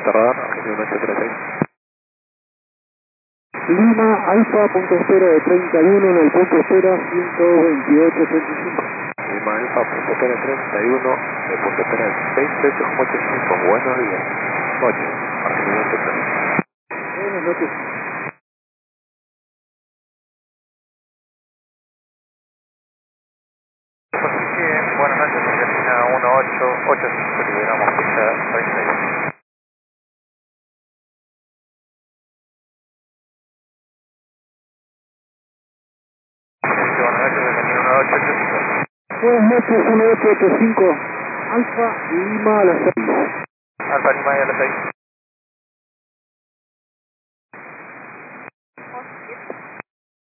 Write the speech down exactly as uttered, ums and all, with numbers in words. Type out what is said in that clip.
Alerta radar, Argentina ocho treinta y uno. Lima, Alfa, punto cero de treinta y uno en el punto cero, ciento veintiocho treinta y cinco. Lima Alfa, punto cero treinta y uno, el punto cero veintiocho ochenta y cinco. Buenos días. Noches, Argentina ocho treinta y uno. Buenas noches. Bien, buenas noches, Argentina uno ocho ocho cinco, liberamos pista treinta y uno. Buenas noches, Argentina uno ocho ocho cinco. Buenas noches, uno ocho ocho cinco. Alfa, Lima a las seis. Alfa Lima y a las seis.